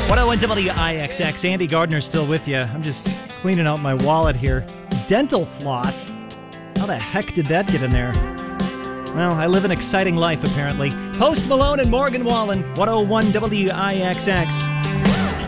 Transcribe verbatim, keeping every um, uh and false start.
one oh one W I X X, Andy Gardner still with you. I'm just cleaning out my wallet here. Dental floss? How the heck did that get in there? Well, I live an exciting life, apparently. Post Malone and Morgan Wallen, one oh one W I X X.